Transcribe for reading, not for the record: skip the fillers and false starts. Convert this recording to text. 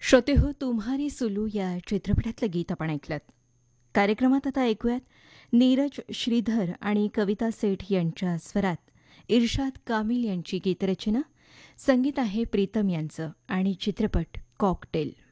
श्रोते हो तुम्हारी सुलू या चित्रपटातलं गीत आपण ऐकलं. कार्यक्रमात आता ऐकूयात नीरज श्रीधर आणि कविता सेठ यांच्या स्वरात इर्शाद कामिल यांची गीतरचना. संगीत आहे प्रीतम यांचं आणि चित्रपट कॉकटेल.